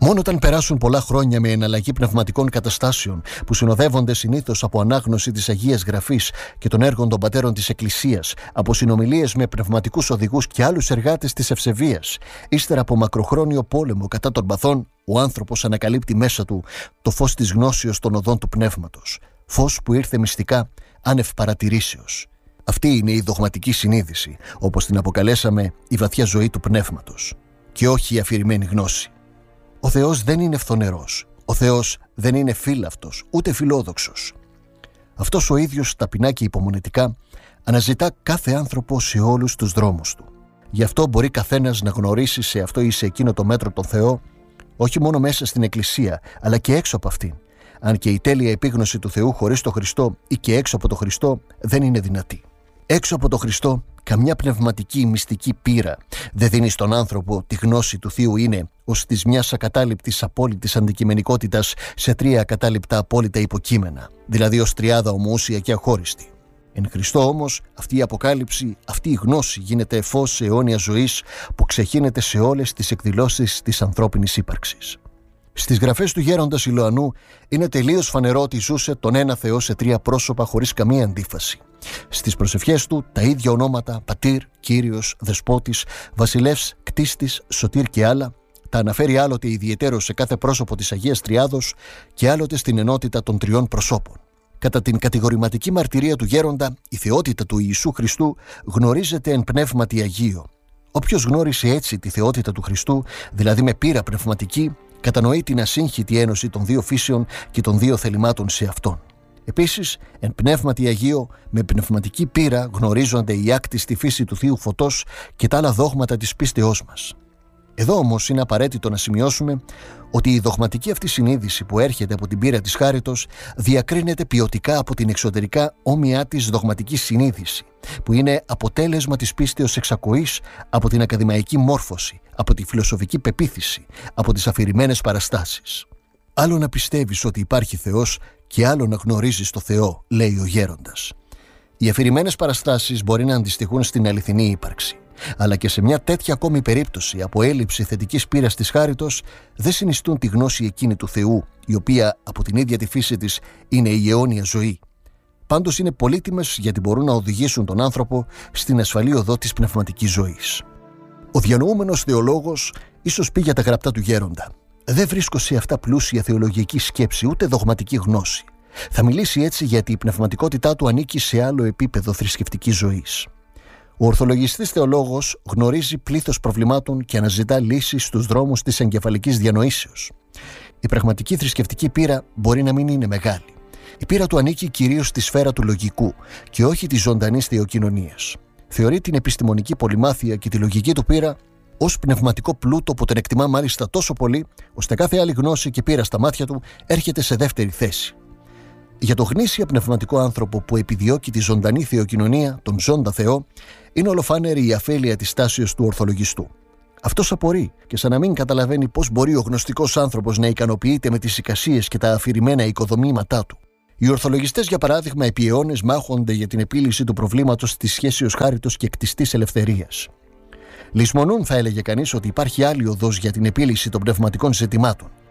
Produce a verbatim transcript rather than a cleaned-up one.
Μόνο όταν περάσουν πολλά χρόνια με εναλλαγή πνευματικών καταστάσεων, που συνοδεύονται συνήθως από ανάγνωση της Αγίας Γραφής και των έργων των πατέρων της Εκκλησίας, από συνομιλίες με πνευματικούς οδηγούς και άλλους εργάτες της ευσεβίας, ύστερα από μακροχρόνιο πόλεμο κατά των παθών, ο άνθρωπος ανακαλύπτει μέσα του το φως της γνώσεως των οδών του πνεύματος. Φως που ήρθε μυστικά, άνευ παρατηρήσεως. Αυτή είναι η δογματική συνείδηση, όπως την αποκαλέσαμε η βαθιά ζωή του πνεύματος, και όχι η αφηρημένη γνώση. Ο Θεός δεν είναι φθονερός. Ο Θεός δεν είναι φύλαυτος, ούτε φιλόδοξος. Αυτός ο ίδιος ταπεινά και υπομονετικά αναζητά κάθε άνθρωπο σε όλους τους δρόμους του. Γι' αυτό μπορεί καθένας να γνωρίσει σε αυτό ή σε εκείνο το μέτρο τον Θεό, όχι μόνο μέσα στην Εκκλησία, αλλά και έξω από αυτήν. Αν και η τέλεια επίγνωση του Θεού χωρίς το Χριστό ή και έξω από το Χριστό δεν είναι δυνατή. Έξω από το Χριστό, καμιά πνευματική μυστική πείρα δεν δίνει στον άνθρωπο τη γνώση του Θείου, είναι ως της μιας ακατάληπτης απόλυτης αντικειμενικότητας σε τρία ακατάληπτα απόλυτα υποκείμενα, δηλαδή ως τριάδα ομοούσια και αχώριστη. Εν Χριστώ όμως αυτή η αποκάλυψη, αυτή η γνώση γίνεται φως αιώνια ζωής που ξεχύνεται σε όλες τις εκδηλώσεις της ανθρώπινης ύπαρξης. Στις γραφές του γέροντα Σιλοανού είναι τελείως φανερό ότι ζούσε τον ένα Θεό σε τρία πρόσωπα χωρίς καμία αντίφαση. Στις προσευχές του τα ίδια ονόματα Πατήρ, Κύριος, Δεσπότης, Βασιλεύς, Κτίστης, Σωτήρ και άλλα τα αναφέρει άλλοτε ιδιαιτέρως σε κάθε πρόσωπο της Αγίας Τριάδος και άλλοτε στην ενότητα των τριών προσώπων. Κατά την κατηγορηματική μαρτυρία του γέροντα, η θεότητα του Ιησού Χριστού γνωρίζεται εν πνεύματι Αγίο. Όποιος γνώρισε έτσι τη θεότητα του Χριστού, δηλαδή με πείρα πνευματική, κατανοεί την ασύγχυτη ένωση των δύο φύσεων και των δύο θελημάτων σε αυτόν. Επίσης, εν πνεύματι Αγίο, με πνευματική πείρα γνωρίζονται η άκτιστη φύση του Θείου Φωτός και τα άλλα δόγματα της πίστεώς μας. Εδώ όμως είναι απαραίτητο να σημειώσουμε ότι η δογματική αυτή συνείδηση που έρχεται από την πείρα της χάριτος διακρίνεται ποιοτικά από την εξωτερικά όμοιά της δογματική συνείδηση, που είναι αποτέλεσμα της πίστεως εξακοής από την ακαδημαϊκή μόρφωση, από τη φιλοσοφική πεποίθηση, από τις αφηρημένες παραστάσεις. Άλλο να πιστεύεις ότι υπάρχει Θεός και άλλο να γνωρίζεις το Θεό, λέει ο γέροντας. Οι αφηρημένες παραστάσεις μπορεί να αντιστοιχούν στην αληθινή ύπαρξη, αλλά και σε μια τέτοια ακόμη περίπτωση από έλλειψη θετικής πείρας της χάριτος δεν συνιστούν τη γνώση εκείνη του Θεού, η οποία από την ίδια τη φύση της είναι η αιώνια ζωή. Πάντως είναι πολύτιμες γιατί μπορούν να οδηγήσουν τον άνθρωπο στην ασφαλή οδό της πνευματικής ζωής. Ο διανοούμενος θεολόγος ίσως πει για τα γραπτά του γέροντα: «Δεν βρίσκω σε αυτά πλούσια θεολογική σκέψη ούτε δογματική γνώση». Θα μιλήσει έτσι γιατί η πνευματικότητά του ανήκει σε άλλο επίπεδο θρησκευτικής ζωής. Ο ορθολογιστής θεολόγος γνωρίζει πλήθος προβλημάτων και αναζητά λύσεις στους δρόμους της εγκεφαλικής διανοήσεως. Η πραγματική θρησκευτική πείρα μπορεί να μην είναι μεγάλη. Η πείρα του ανήκει κυρίως στη σφαίρα του λογικού και όχι της ζωντανής θεοκοινωνίας. Θεωρεί την επιστημονική πολυμάθεια και τη λογική του πείρα ως πνευματικό πλούτο που τον εκτιμά μάλιστα τόσο πολύ, ώστε κάθε άλλη γνώση και πείρα στα μάτια του έρχεται σε δεύτερη θέση. Για το γνήσια πνευματικό άνθρωπο που επιδιώκει τη ζωντανή θεοκοινωνία, τον ζώντα Θεό, είναι ολοφάνερη η αφέλεια της τάσεως του ορθολογιστού. Αυτός απορεί και σαν να μην καταλαβαίνει πώς μπορεί ο γνωστικός άνθρωπος να ικανοποιείται με τις εικασίες και τα αφηρημένα οικοδομήματά του. Οι ορθολογιστές, για παράδειγμα, επί αιώνες μάχονται για την επίλυση του προβλήματος της σχέσεως χάριτος και κτιστής ελευθερίας. Λησμονούν, θα έλεγε κανείς, ότι υπάρχει άλλη οδός για την επίλυση των πνευματικών ζητημάτων.